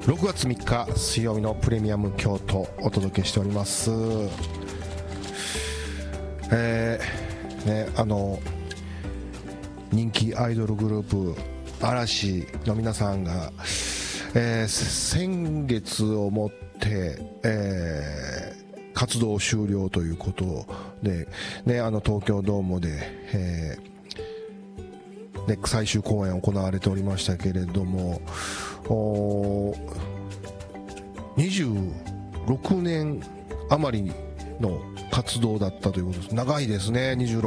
6月3日水曜日のプレミアム京都お届けしております。人気アイドルグループ嵐の皆さんが、先月をもって、活動終了ということで、東京ドームで、最終公演行われておりましたけれども、26年余りの活動だったということです。長いですね、26